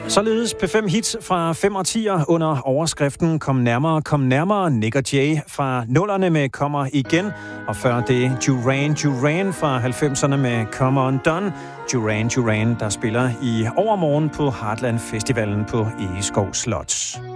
Således P5 hits fra 5 årtier under overskriften Kom nærmere, Nick og Jay fra nullerne med Kommer igen, og før det Duran fra 90'erne med Come Undone. Duran, der spiller i overmorgen på Heartland Festivalen på Egeskov Slot.